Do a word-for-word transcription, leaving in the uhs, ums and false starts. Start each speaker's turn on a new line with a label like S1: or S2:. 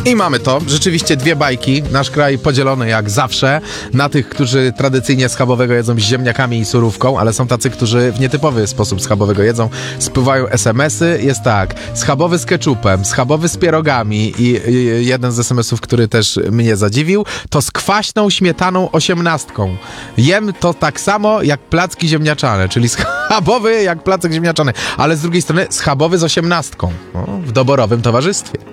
S1: I mamy to. Rzeczywiście dwie bajki. Nasz kraj podzielony jak zawsze na tych, którzy tradycyjnie schabowego jedzą z ziemniakami i surówką, ale są tacy, którzy w nietypowy sposób schabowego jedzą. Spływają es em esy. Jest tak. Schabowy z keczupem, schabowy z pierogami i, i jeden z es em esów, który też mnie zadziwił, to z kwaśną śmietaną osiemnastką. Jem to tak samo jak placki ziemniaczane, czyli schabowy jak placek ziemniaczany, ale z drugiej strony schabowy z osiemnastką. O, w doborowym towarzystwie.